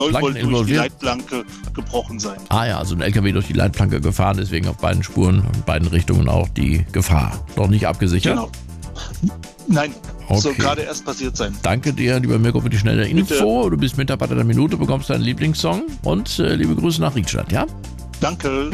wohl durch die Leitplanke gebrochen sein. Ah ja, also ein LKW durch die Leitplanke gefahren, deswegen auf beiden Spuren, in beiden Richtungen auch die Gefahr. Noch nicht abgesichert? Genau. Nein, okay. Soll gerade erst passiert sein. Danke dir, lieber Mirko, für die schnelle Info. Du bist Mitarbeiter der Minute, bekommst deinen Lieblingssong und liebe Grüße nach Riedstadt, ja? Danke.